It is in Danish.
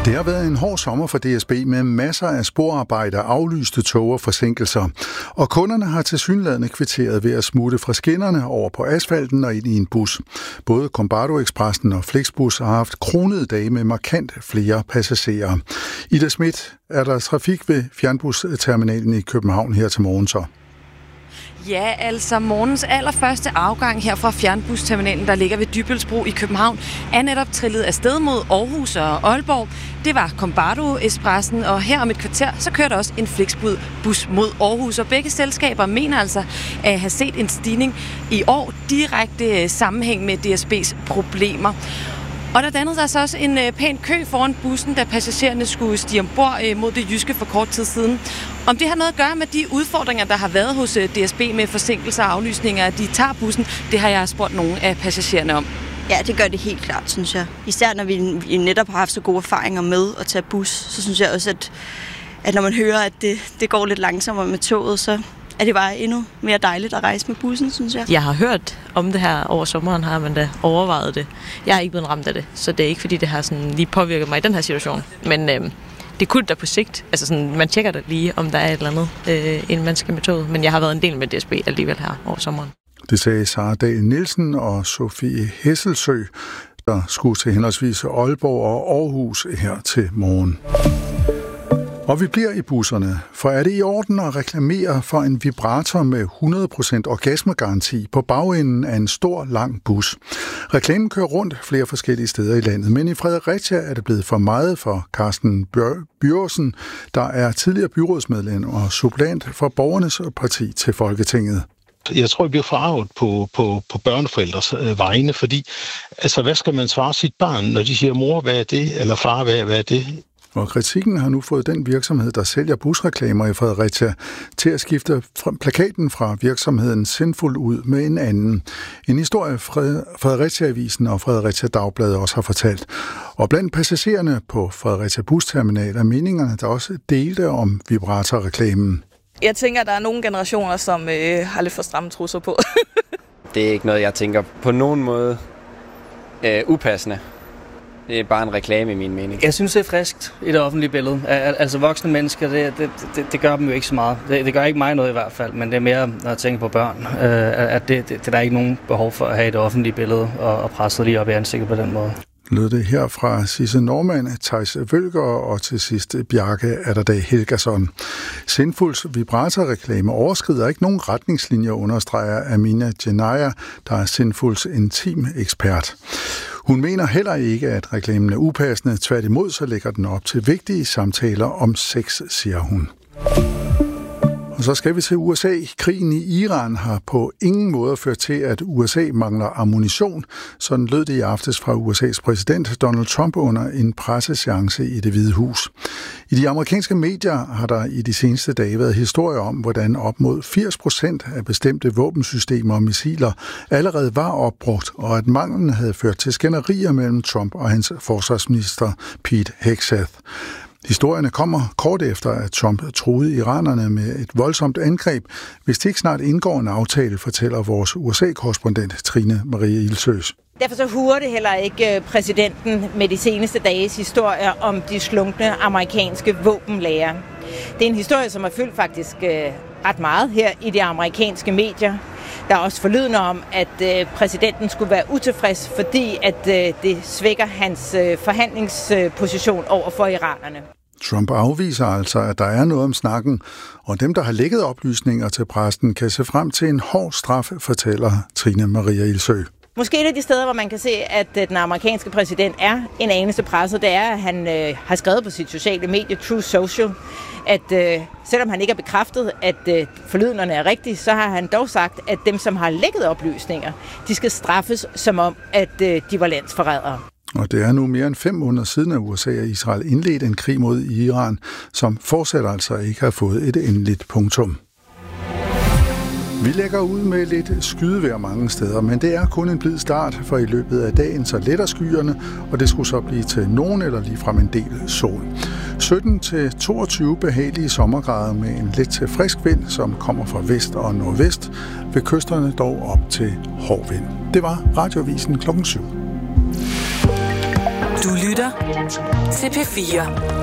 Det har været en hård sommer for DSB med masser af sporarbejder, aflyste tog og forsinkelser. Og kunderne har tilsyneladende kvitteret ved at smutte fra skinnerne over på asfalten og ind i en bus. Både Combardo-Expressen og Flixbus har haft kronede dage med markant flere passagerer. Ida Schmidt, er der trafik ved fjernbusterminalen i København her til morgen så? Ja, altså morgens allerførste afgang her fra fjernbusterminalen, der ligger ved Dybbølsbro i København, er netop trillet afsted mod Aarhus og Aalborg. Det var Combardo-Expressen, og her om et kvarter, så kører der også en Flixbus mod Aarhus. Og begge selskaber mener altså at have set en stigning i år direkte sammenhæng med DSB's problemer. Og der dannede der så også en pæn kø foran bussen, da passagererne skulle stige ombord mod det jyske for kort tid siden. Om det har noget at gøre med de udfordringer, der har været hos DSB med forsinkelser og aflysninger, at de tager bussen, det har jeg spurgt nogle af passagererne om. Ja, det gør det helt klart, synes jeg. Især når vi netop har haft så gode erfaringer med at tage bus, så synes jeg også, at når man hører, at det går lidt langsommere med toget, så er det bare endnu mere dejligt at rejse med bussen, synes jeg. Jeg har hørt om det her over sommeren, har man da overvejet det. Jeg er ikke blevet ramt af det, så det er ikke fordi, det har sådan lige påvirket mig i den her situation. Men det kunne da på sigt. Altså sådan, man tjekker da lige, om der er et eller andet, inden man skal med toget. Men jeg har været en del med DSB alligevel her over sommeren. Det sagde Sara Dahl Nielsen og Sofie Hesselsø, der skulle til henholdsvis Aalborg og Aarhus her til morgen. Og vi bliver i busserne, for er det i orden at reklamere for en vibrator med 100% orgasmegaranti på bagenden af en stor, lang bus? Reklamen kører rundt flere forskellige steder i landet, men i Fredericia er det blevet for meget for Carsten Bjørsen, der er tidligere byrådsmedlem og suppleant for Borgernes Parti til Folketinget. Jeg tror, jeg bliver forarvet på børneforældres vegne, fordi altså, hvad skal man svare sit barn, når de siger, mor, hvad er det? Eller far, hvad er det? Og kritikken har nu fået den virksomhed, der sælger busreklamer i Fredericia, til at skifte plakaten fra virksomheden Sinful ud med en anden. En historie Fredericia-avisen og Fredericia Dagblad også har fortalt. Og blandt passagererne på Fredericia Busterminal er meningerne, der også delte om vibratorreklamen. Jeg tænker, at der er nogle generationer, som har lidt for stramme trusser på. Det er ikke noget, jeg tænker på nogen måde upassende. Det er bare en reklame i min mening. Jeg synes, det er friskt i det offentlige billede. Altså voksne mennesker, det gør dem jo ikke så meget. Det gør ikke mig noget i hvert fald, men det er mere, når jeg tænker på børn, at det er der ikke nogen behov for at have i det offentlige billede og presse lige op i ansigtet på den måde. Lød det her fra Sisse Norman, Theis Vølger og til sidst Bjarke Atterdag Helgason. Sinfuls vibratorreklame overskrider ikke nogen retningslinjer, understreger Amina Genaya, der er Sinfuls intim-ekspert. Hun mener heller ikke, at reklamen er upassende. Tværtimod så lægger den op til vigtige samtaler om sex, siger hun. Og så skal vi til USA. Krigen i Iran har på ingen måde ført til, at USA mangler ammunition. Sådan lød det i aftes fra USA's præsident Donald Trump under en presseseance i Det Hvide Hus. I de amerikanske medier har der i de seneste dage været historier om, hvordan op mod 80% af bestemte våbensystemer og missiler allerede var opbrugt, og at manglen havde ført til skænderier mellem Trump og hans forsvarsminister Pete Hegseth. Historierne kommer kort efter, at Trump truede iranerne med et voldsomt angreb, hvis de ikke snart indgår en aftale, fortæller vores USA-korrespondent Trine Marie Ildsøs. Derfor så huer det heller ikke præsidenten med de seneste dages historier om de slunkne amerikanske våbenlager. Det er en historie, som har fyldt faktisk ret meget her i de amerikanske medier. Der er også forlydende om, at præsidenten skulle være utilfreds, fordi at det svækker hans forhandlingsposition over for iranerne. Trump afviser altså, at der er noget om snakken, og dem, der har lækket oplysninger til pressen, kan se frem til en hård straf, fortæller Trine Maria Ildsø. Måske et af de steder, hvor man kan se, at den amerikanske præsident er en anelse presset, det er, at han har skrevet på sit sociale medie, Truth Social, at selvom han ikke har bekræftet, at forlydenderne er rigtige, så har han dog sagt, at dem, som har lækket oplysninger, de skal straffes som om, at de var landsforrædere. Og det er nu mere end 5 måneder siden, at USA og Israel indledte en krig mod Iran, som fortsat altså ikke har fået et endeligt punktum. Vi lægger ud med lidt skydevejr mange steder, men det er kun en blid start, for i løbet af dagen så letter skyerne, og det skulle så blive til nogen eller ligefrem en del sol. 17-22 behagelige sommergrader med en lidt til frisk vind, som kommer fra vest og nordvest, ved kysterne dog op til hård vind. Det var Radioavisen 7. Du lytter lytter til P4.